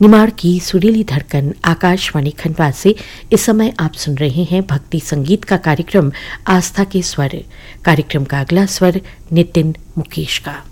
निमाड़ की सुरीली धड़कन आकाशवाणी खंडवा से इस समय आप सुन रहे हैं भक्ति संगीत का कार्यक्रम आस्था के स्वर। कार्यक्रम का अगला स्वर नितिन मुकेश का।